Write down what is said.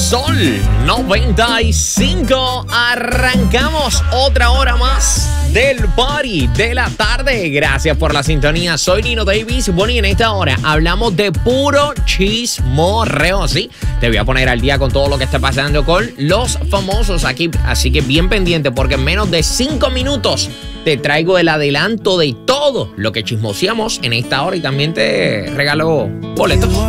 Sol 95. Arrancamos otra hora más del party de la tarde. Gracias por la sintonía. Soy Nino Davis. Bueno, y en esta hora hablamos de puro chismorreo, ¿sí? Te voy a poner al día con todo lo que está pasando con los famosos aquí. Así que bien pendiente, porque en menos de 5 minutos te traigo el adelanto de todo lo que chismoseamos en esta hora y también te regalo boletos.